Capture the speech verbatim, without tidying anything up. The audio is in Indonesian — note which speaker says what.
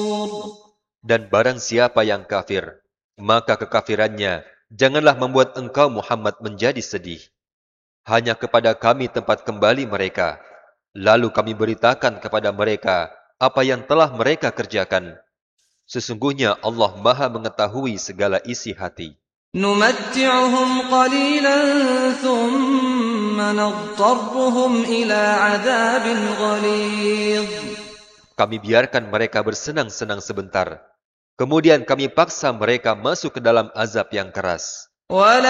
Speaker 1: Dan barang siapa yang kafir, maka kekafirannya janganlah membuat engkau Muhammad menjadi sedih. Hanya kepada kami tempat kembali mereka. Lalu kami beritakan kepada mereka apa yang telah mereka kerjakan. Sesungguhnya Allah Maha mengetahui segala isi hati.
Speaker 2: نمتعهم قليلا ثم نضطرهم إلى عذاب غليظ.
Speaker 1: Kami biarkan mereka bersenang-senang sebentar. Kemudian kami paksa mereka masuk ke dalam azab yang keras.